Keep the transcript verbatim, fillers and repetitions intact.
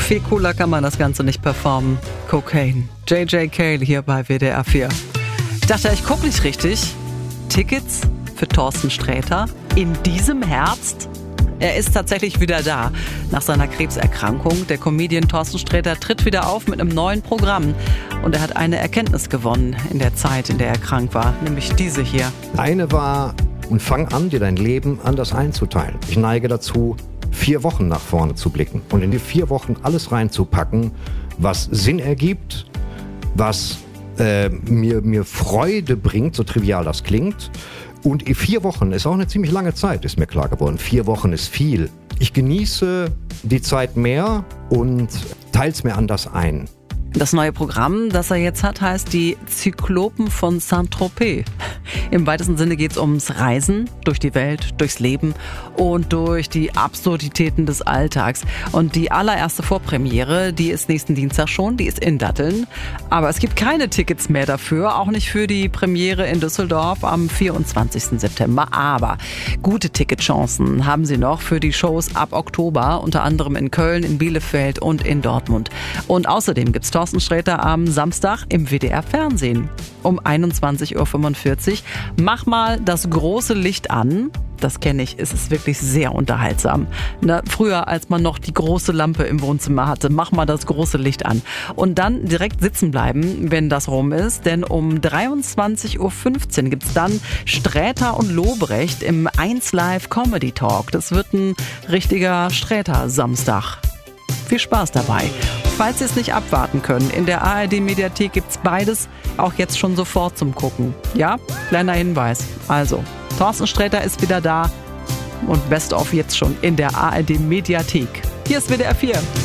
Viel cooler kann man das Ganze nicht performen. Cocaine. J J Cale hier bei W D R vier. Ich dachte, ich gucke nicht richtig. Tickets für Thorsten Sträter in diesem Herbst? Er ist tatsächlich wieder da. Nach seiner Krebserkrankung. Der Comedian Thorsten Sträter tritt wieder auf mit einem neuen Programm. Und er hat eine Erkenntnis gewonnen in der Zeit, in der er krank war. Nämlich diese hier. Eine war, und fang an, dir dein Leben anders einzuteilen. Ich neige dazu, vier Wochen nach vorne zu blicken. Und in die vier Wochen alles reinzupacken, was Sinn ergibt, was äh, mir, mir Freude bringt, so trivial das klingt. Und vier Wochen ist auch eine ziemlich lange Zeit, ist mir klar geworden. Vier Wochen ist viel. Ich genieße die Zeit mehr und teile es mir anders ein. Das neue Programm, das er jetzt hat, heißt die Zyklopen von Saint-Tropez. Im weitesten Sinne geht es ums Reisen durch die Welt, durchs Leben und durch die Absurditäten des Alltags. Und die allererste Vorpremiere, die ist nächsten Dienstag schon, die ist in Datteln. Aber es gibt keine Tickets mehr dafür, auch nicht für die Premiere in Düsseldorf am vierundzwanzigsten September. Aber gute Ticketchancen haben sie noch für die Shows ab Oktober, unter anderem in Köln, in Bielefeld und in Dortmund. Und außerdem gibt es Thorsten Sträter am Samstag im W D R Fernsehen um einundzwanzig Uhr fünfundvierzig. Mach mal das große Licht an. Das kenne ich, es ist wirklich sehr unterhaltsam. Na, früher, als man noch die große Lampe im Wohnzimmer hatte, mach mal das große Licht an. Und dann direkt sitzen bleiben, wenn das rum ist. Denn um dreiundzwanzig Uhr fünfzehn gibt es dann Sträter und Lobrecht im eins Live Comedy Talk. Das wird ein richtiger Sträter-Samstag. Viel Spaß dabei. Falls Sie es nicht abwarten können, in der A R D-Mediathek gibt's beides auch jetzt schon sofort zum Gucken. Ja, kleiner Hinweis. Also, Thorsten Sträter ist wieder da und Best of jetzt schon in der A R D-Mediathek. Hier ist W D R vier.